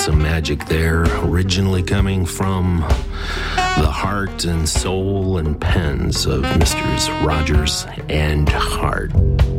some magic there, originally coming from the heart and soul and pens of Misters Rogers and Hart.